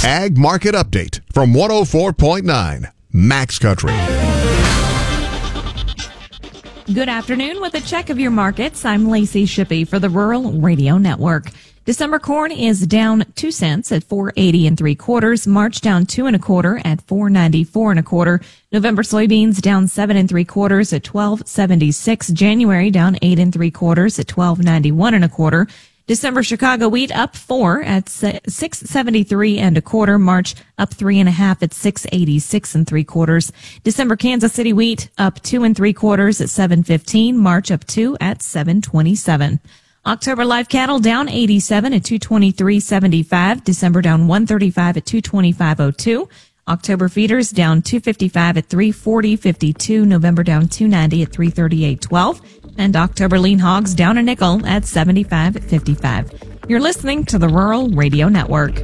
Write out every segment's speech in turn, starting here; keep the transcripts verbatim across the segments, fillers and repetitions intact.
Ag Market Update from one oh four point nine Max Country. Good afternoon. With a check of your markets, I'm Lacey Shippey for the Rural Radio Network. December corn is down two cents at four eighty and three quarters. March down two and a quarter at four ninety-four and a quarter. November soybeans down seven and three quarters at twelve seventy-six. January down eight and three quarters at twelve ninety-one and a quarter. December Chicago wheat up four at six seventy-three and a quarter. March up three and a half at six eighty-six and three quarters. December Kansas City wheat up two and three quarters at seven fifteen. March up two at seven twenty-seven. October live cattle down eighty-seven at two twenty-three seventy-five. December down one thirty-five at two twenty-five oh two. October feeders down two fifty-five at three forty fifty-two. November down two ninety at three thirty-eight twelve. And October lean hogs down a nickel at seventy-five fifty-five. You're listening to the Rural Radio Network.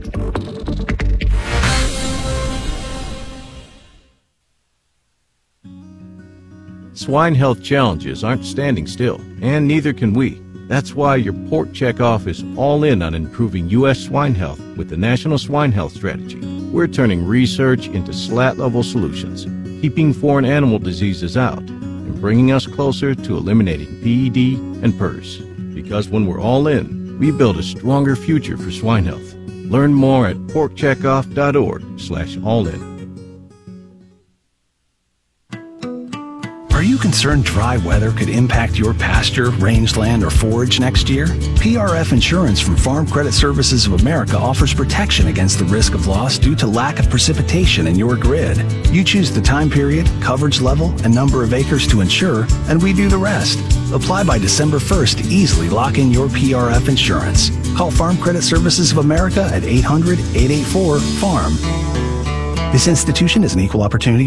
Swine health challenges aren't standing still, and neither can we. That's why your Pork Checkoff is all in on improving U S swine health with the National Swine Health Strategy. We're turning research into slat-level solutions, keeping foreign animal diseases out, and bringing us closer to eliminating P E D and P R S. Because when we're all in, we build a stronger future for swine health. Learn more at porkcheckoff.org slash all in. Are you concerned dry weather could impact your pasture, rangeland, or forage next year? P R F Insurance from Farm Credit Services of America offers protection against the risk of loss due to lack of precipitation in your grid. You choose the time period, coverage level, and number of acres to insure, and we do the rest. Apply by December first to easily lock in your P R F insurance. Call Farm Credit Services of America at eight hundred, eight eight four, FARM. This institution is an equal opportunity